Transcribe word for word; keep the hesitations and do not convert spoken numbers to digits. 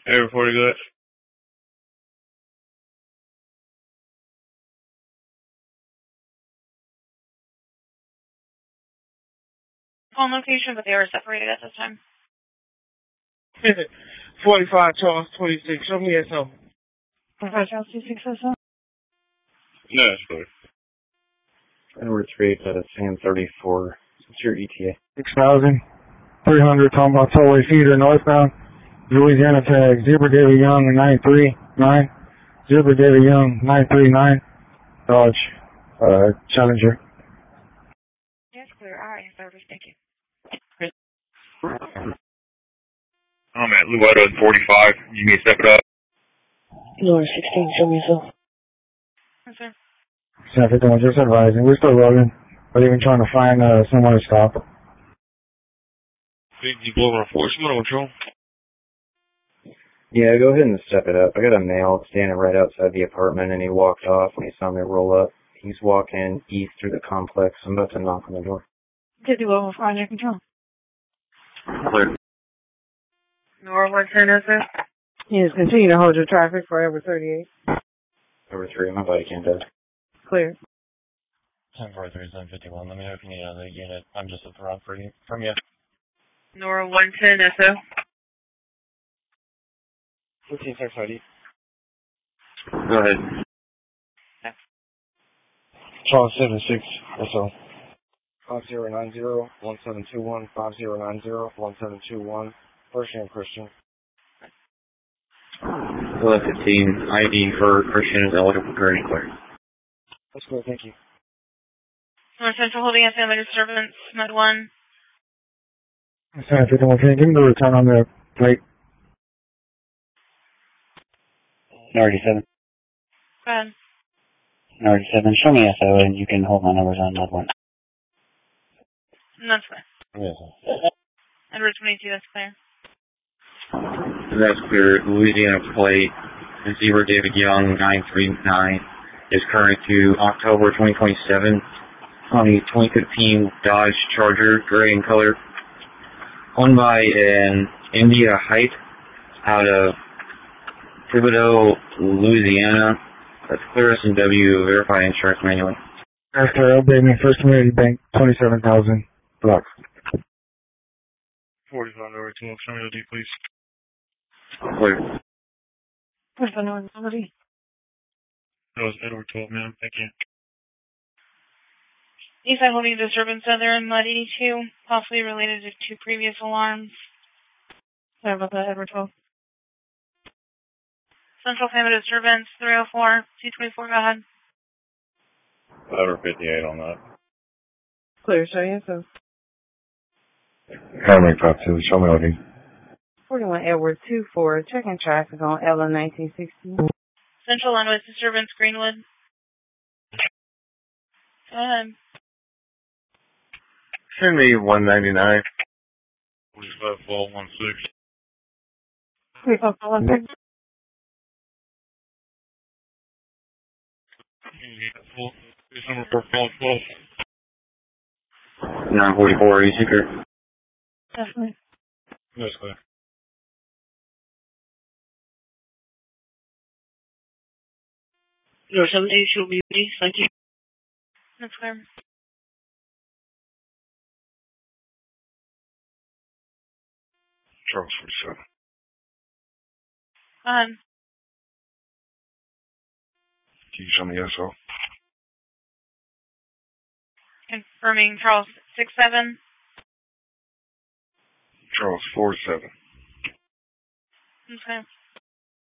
Hey, before you go. Phone location, but they were separated at this time. forty-five Charles twenty-six. Show me that something. forty-five Charles twenty-six, that's all? No, that's clear. Edward three to Sam thirty-four. What's your E T A? six thousand three hundred, talking about tollway feeder northbound. Louisiana tag, Zebra David Young, nine three nine. Zebra David Young, nine three nine. Dodge, uh, Challenger. Yes, clear. All right, service. Thank you. I'm at Luetta forty-five. You need to step it up. North sixteen, show me yourself. Yes, sir. San Francisco, just advising. We're still rolling, but even trying to find uh, someone to stop. Big D Global Enforcement on patrol. Yeah, go ahead and step it up. I got a male standing right outside the apartment, and he walked off when he saw me roll up. He's walking east through the complex. I'm about to knock on the door. Did you over project control? Clear. Nor one ten, is it? Yes, continue to hold your traffic for Edward thirty-eight. Over three, my body can't do. Clear. ten four three seven fifty-one. Let me know if you need another unit. I'm just looking around for you. From you. Nor one ten, S O. fifteen six thirty. Go ahead. Charles seven six, S O. five zero nine zero one seven two one, five zero nine zero one seven two one. First name Christian. Select fifteen. I D for Christian is eligible for clear. That's good, thank you. North Central holding a family disturbance, Med one. San Francisco, can you give me the return on the plate? ninety-seven. Go ahead. ninety-seven, show me S O and you can hold my numbers on that one. That's clear. Yes. Edward twenty-two, that's clear. That's clear. Louisiana plate, Zebra David Young, nine three nine, is current to October twenty twenty-seven on the twenty fifteen Dodge Charger, gray in color, owned by an India Hype out of Thibodaux, Louisiana. That's clear S and W, verify insurance manually. After updating me, First Community Bank, twenty-seven thousand blocks. forty-five over two. Show me the D, please. Clear. Where's the North somebody? That was Edward twelve, ma'am. Thank you. Eastside holding disturbance other in Mud eighty-two, possibly related to two previous alarms. Sorry about that, Edward twelve. Central family disturbance, three oh four, two twenty-four, go ahead. Over fifty-eight on that. Clear, show me yourself. Family Prop two, show me O D. forty-one Edward two four, checking traffic on Ella nineteen sixty. Central line with disturbance, Greenwood. Go ahead. Send me one ninety-nine. forty-five four one six. three oh four one six. Number four four twelve. nine forty-four, are you secret? Definitely. That's clear. Your seventy, show me, please. Thank you. That's clear. Charles forty-seven. Go ahead. Can you show me S O? Confirming Charles six seven. Charles four seven. Okay.